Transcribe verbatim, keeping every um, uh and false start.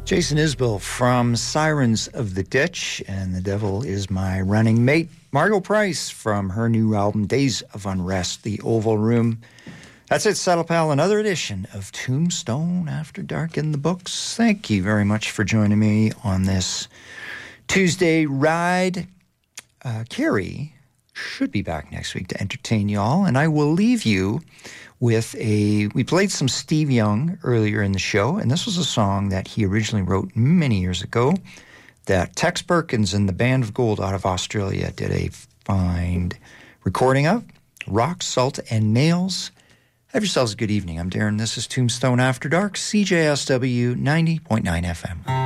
Jason Isbell from Sirens of the Ditch and The Devil Is My Running Mate. Margo Price from her new album, Days of Unrest, The Oval Room. That's it, Saddle Pal, another edition of Tombstone After Dark in the books. Thank you very much for joining me on this Tuesday ride. Uh, Carrie should be back next week to entertain y'all, and I will leave you with a, we played some Steve Young earlier in the show, and this was a song that he originally wrote many years ago that Tex Perkins and the Band of Gold out of Australia did a fine recording of. Rock, Salt, and Nails. Have yourselves a good evening. I'm Darren. This is Tombstone After Dark, C J S W ninety point nine F M.